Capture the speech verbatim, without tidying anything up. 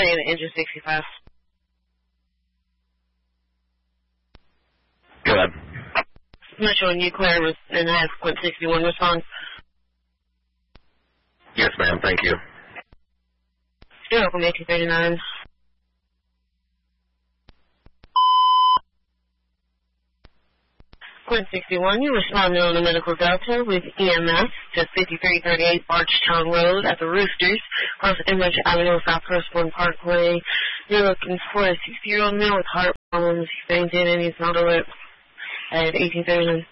Sorry, the engine sixty-five. Go ahead. Metro and Nuclear was in the Quint sixty-one response. Yes, ma'am. Thank you. You're welcome, eighteen thirty-nine. Quint sixty-one, you responded on the Medical Delta with E M S to fifty-three thirty-eight Archtown Road at the Roosters, across Image Avenue, South Firstborn Parkway. You're looking for a sixty-year-old male with heart problems. He's fainted and he's not alert. At eighteen thirty-nine.